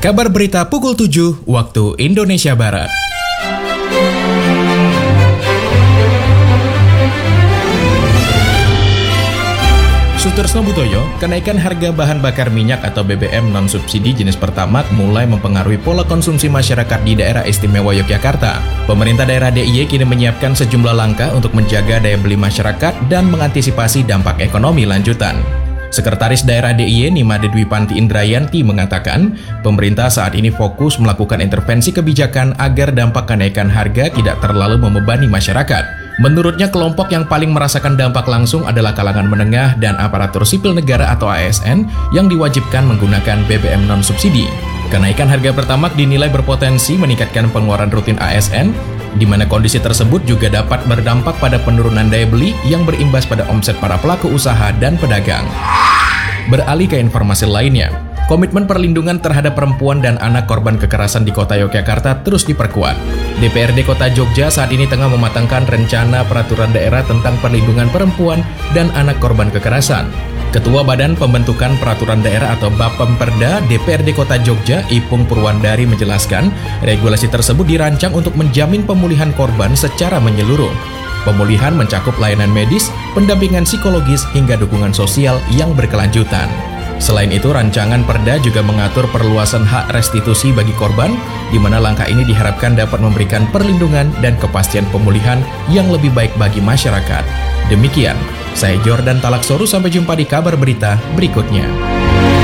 Kabar berita pukul 7 waktu Indonesia Barat. Sutorsno Butoyo, kenaikan harga bahan bakar minyak atau BBM non-subsidi jenis Pertamax mulai mempengaruhi pola konsumsi masyarakat di daerah istimewa Yogyakarta. Pemerintah daerah DIY kini menyiapkan sejumlah langkah untuk menjaga daya beli masyarakat dan mengantisipasi dampak ekonomi lanjutan. Sekretaris Daerah DIY Nimade Dwi Panti Indrayanti mengatakan, pemerintah saat ini fokus melakukan intervensi kebijakan agar dampak kenaikan harga tidak terlalu membebani masyarakat. Menurutnya, kelompok yang paling merasakan dampak langsung adalah kalangan menengah dan aparatur sipil negara atau ASN yang diwajibkan menggunakan BBM non-subsidi. Kenaikan harga Pertamax dinilai berpotensi meningkatkan pengeluaran rutin ASN, di mana kondisi tersebut juga dapat berdampak pada penurunan daya beli yang berimbas pada omset para pelaku usaha dan pedagang. Beralih ke informasi lainnya, komitmen perlindungan terhadap perempuan dan anak korban kekerasan di kota Yogyakarta terus diperkuat. DPRD Kota Jogja saat ini tengah mematangkan rencana peraturan daerah tentang perlindungan perempuan dan anak korban kekerasan. Ketua Badan Pembentukan Peraturan Daerah atau Bapemperda DPRD Kota Jogja, Ipung Purwandari menjelaskan, regulasi tersebut dirancang untuk menjamin pemulihan korban secara menyeluruh. Pemulihan mencakup layanan medis, pendampingan psikologis, hingga dukungan sosial yang berkelanjutan. Selain itu, rancangan perda juga mengatur perluasan hak restitusi bagi korban, di mana langkah ini diharapkan dapat memberikan perlindungan dan kepastian pemulihan yang lebih baik bagi masyarakat. Demikian, saya Jordan Talaksoru, sampai jumpa di kabar berita berikutnya.